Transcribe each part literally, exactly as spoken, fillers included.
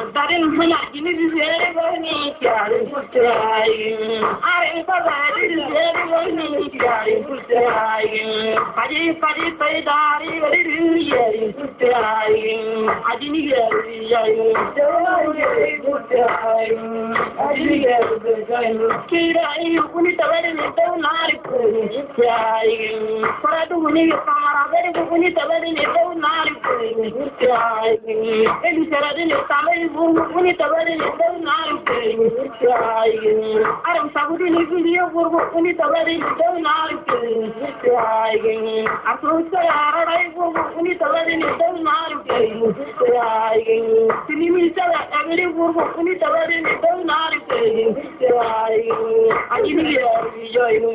darin hana gini zere bani kyare putai are ba darin zere bani kyare putai haji haji paidari ri yeri putai haji ni yeri yeri yeri putai haji yeri putai kirai uni tabare ni to nari putai paradu uni kamara bere uni tabare ni to nari putai eli sarade ni tamai uni tabare ni to nari putai aram sabudi ni video burbu uni tabare ni to nari putai aso sara rai burbu uni tabare ni to nari putai sinimi sara agri burbu uni tabare ni to nari putai ajini yeri joinu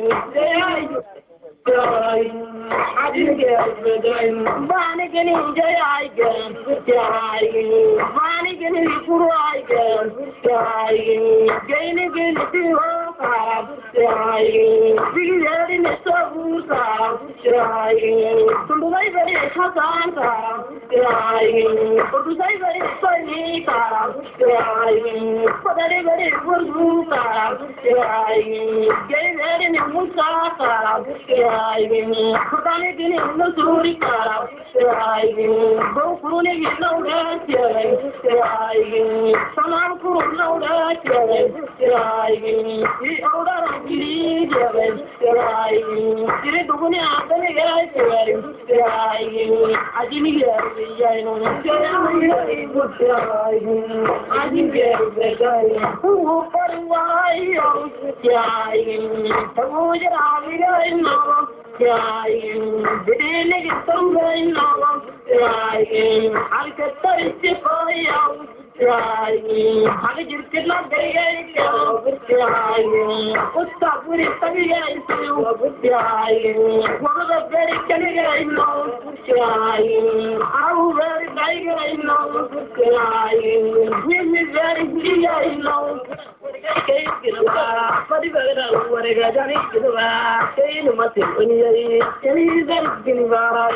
Joy, I didn't get it. Bonnie getting joy, I get joy. Bonnie getting poor, I get joy. Gaining again, the world, joy. Big in the soul, joy. From the way that it has on, joy. For the way that it's funny, joy. For the way that it was moved, joy. Gaining in the moon, joy. Kudane gini no suri kara, go kune gini no dance, samam kuru no dance, I order a giri, giri dugune aapne gaya, ajini gaya, ajini gaya, who for why, who is Crying, beginning is somewhere now, crying, I get thirsty for you, crying, I just not get crying, what's up with it, crying, one of the very crying now, crying, I'm very crying now, crying, this is very crying now. But if I don't want to get any to the say no matter when you any that Giniva,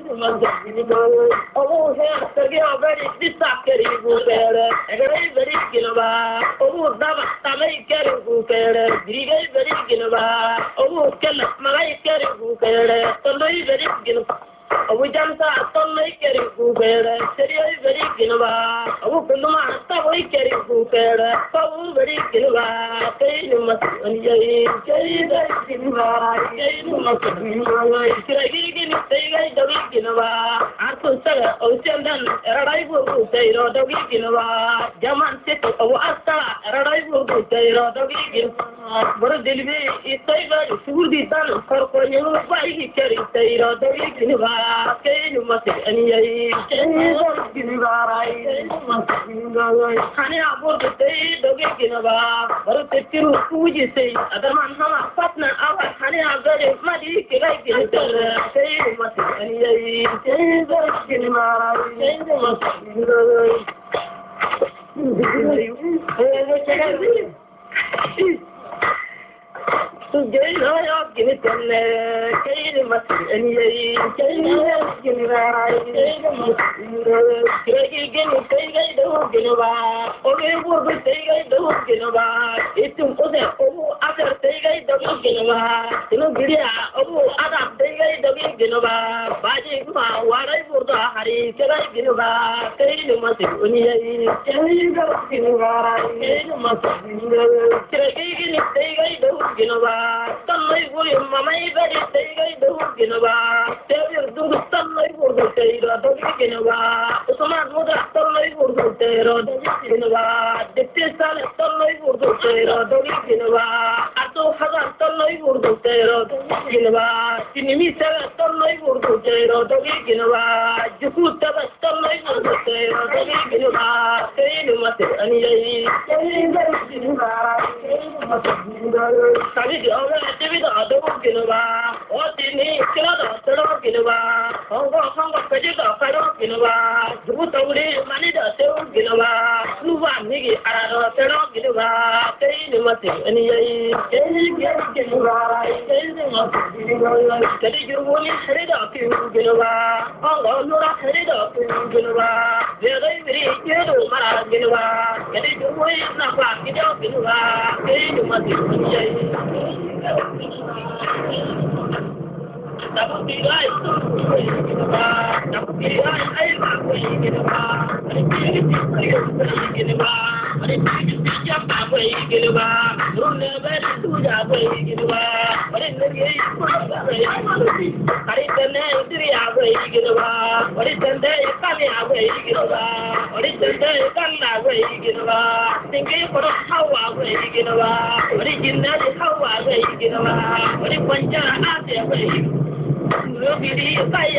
oh, here, the very distracted, a very very Ginova, oh, Dava, Tamay carry who care, Diga very Ginova, oh, Kella, Malay carry who care, Sunday very Ginova. We jump out on my carry who care, Seria very Ginova, oh, Puluma, Taway carry who care, Paul very Ginova, say you must say that Ginova, say you must be say the Ginova, Arthur Saga, Ocean, Arrival, say the Ginova, German City, or Asta, Arrival, say the Ginova, but delivery is say should be done for you by carry, say the Ginova. You must any honey about the day, the Ginova, but the two who you say, other man, partner, our honey are very muddy, like it. Say you must any Ginova. Today, I have given them a must any Genova, only would say I don't Genova, it's to put it over other say I don't Genova, you know, Gidia, over other say I don't Genova, Bajik, what I would Harry, say I Genova, say you must only Genova, you must say I don't Genova. Sunlight William, my very say, the Ginova, tell you do the sunlight would say, the Ginova, some mother sunlight would say, the Ginova, the Tissan sunlight would say, the Ginova, Ato Hazan sunlight would say, the Ginova, Tinimisa sunlight would say, the Ginova, Jukuta sunlight would say, the Ginova, say you must any Ginova, Ginova, what in it, Ginova, Ginova, Hong Kong, Hong Kong, Ginova, Ginova, Jubuta, Manida, Ginova, nuwa nigi arado pero gidwa kai ni mate ani yayi kai ni gidwa kai ni mate kai jurwoni harida ki gidwa Allah nura harida ki gidwa vegai viri jedo mara gidwa kai jurwoni na kwa gidwa gidwa kai ni mate ani yayi Tapi ai tu gidwa tapi ai ai ma ko gidwa ani ki gidwa ani jamba ko gidwa runne be tu ja ko gidwa ani ne ko ari tane idri a ko gidwa ari tande kali a ko gidwa ari tande kala ko gidwa tinge ko hawa ko gidwa ari jinna hawa ko gidwa ari panja a ko gidwa